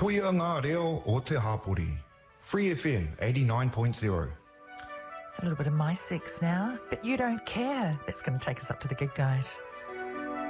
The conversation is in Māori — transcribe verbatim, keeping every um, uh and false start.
Toia ngā reo o te hapori. Free F M eighty-nine point zero. It's a little bit of My Sex now, but You Don't Care. That's going to take us up to the gig guide.